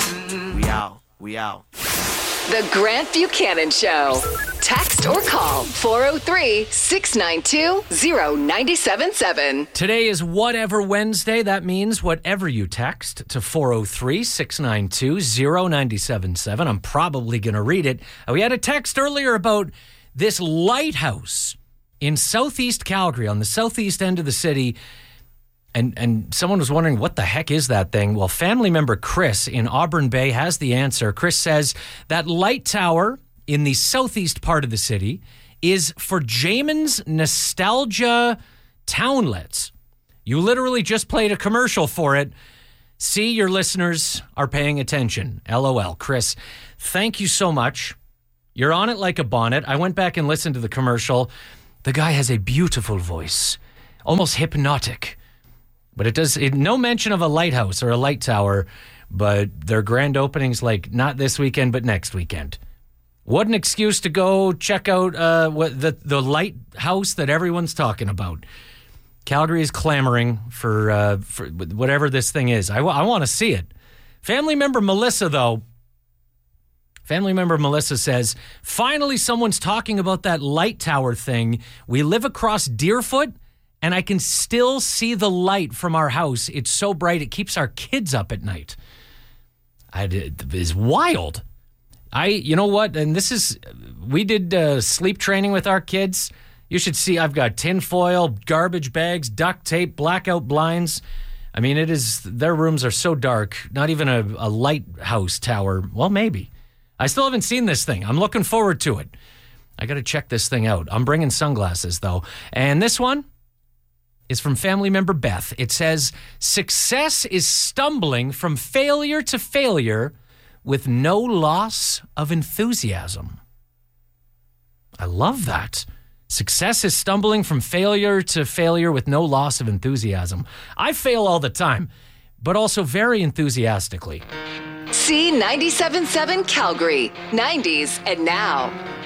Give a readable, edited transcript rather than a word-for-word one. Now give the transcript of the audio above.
We out. The Grant Buchanan Show. Text or call 403-692-0977. Today is Whatever Wednesday. That means whatever you text to 403-692-0977. I'm probably going to read it. We had a text earlier about this lighthouse in southeast Calgary, on the southeast end of the city. And someone was wondering, what the heck is that thing? Well, family member Chris in Auburn Bay has the answer. Chris says that light tower in the southeast part of the city is for Jamin's Nostalgia Townlets. You literally just played a commercial for it. See, your listeners are paying attention. LOL. Chris, thank you so much. You're on it like a bonnet. I went back and listened to the commercial. The guy has a beautiful voice, almost hypnotic. But no mention of a lighthouse or a light tower, but their grand opening's like not this weekend, but next weekend. What an excuse to go check out the lighthouse that everyone's talking about. Calgary is clamoring for whatever this thing is. I want to see it. Family member Melissa says, finally someone's talking about that light tower thing. We live across Deerfoot, and I can still see the light from our house. It's so bright, it keeps our kids up at night. It is wild. You know what? And we did sleep training with our kids. You should see, I've got tinfoil, garbage bags, duct tape, blackout blinds. I mean, their rooms are so dark, not even a lighthouse tower. Well, maybe. I still haven't seen this thing. I'm looking forward to it. I got to check this thing out. I'm bringing sunglasses, though. And this one is from family member Beth. It says, success is stumbling from failure to failure with no loss of enthusiasm. I love that. Success is stumbling from failure to failure with no loss of enthusiasm. I fail all the time, but also very enthusiastically. C97.7 Calgary, 90s and now.